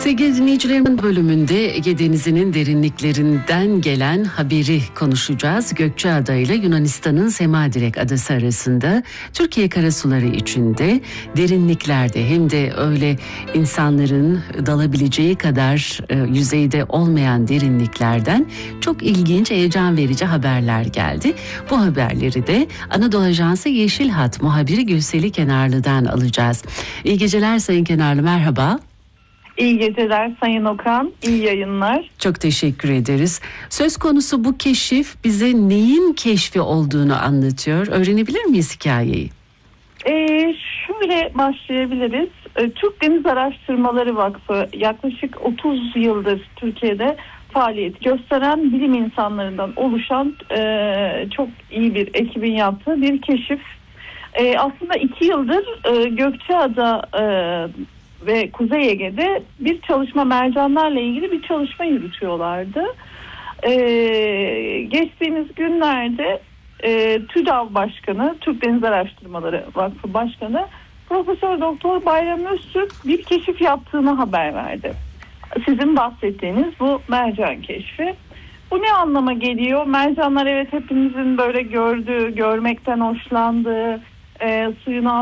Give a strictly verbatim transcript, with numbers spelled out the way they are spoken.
Sevgili dinleyicilerin bölümünde Ege Denizi'nin derinliklerinden gelen haberi konuşacağız. Gökçeada ile Yunanistan'ın Semadirek adası arasında Türkiye karasuları içinde derinliklerde hem de öyle insanların dalabileceği kadar e, yüzeyde olmayan derinliklerden çok ilginç, heyecan verici haberler geldi. Bu haberleri de Anadolu Ajansı Yeşil Hat muhabiri Gülseli Kenarlı'dan alacağız. İyi geceler Sayın Kenarlı, merhaba. İyi geceler Sayın Okan, iyi yayınlar. Çok teşekkür ederiz. Söz konusu bu keşif bize neyin keşfi olduğunu anlatıyor. Öğrenebilir miyiz hikayeyi? Ee, şöyle başlayabiliriz. Ee, Türk Deniz Araştırmaları Vakfı yaklaşık otuz yıldır Türkiye'de faaliyet gösteren bilim insanlarından oluşan e, çok iyi bir ekibin yaptığı bir keşif. E, aslında iki yıldır e, Gökçeada e, ve Kuzey Ege'de bir çalışma, mercanlarla ilgili bir çalışma yürütüyorlardı. Ee, geçtiğimiz günlerde e, TÜDAV Başkanı, Türk Deniz Araştırmaları Vakfı Başkanı Profesör Doktor Bayram Öztürk bir keşif yaptığını haber verdi. Sizin bahsettiğiniz bu mercan keşfi. Bu ne anlama geliyor? Mercanlar evet hepimizin böyle gördüğü, görmekten hoşlandığı, e, suyun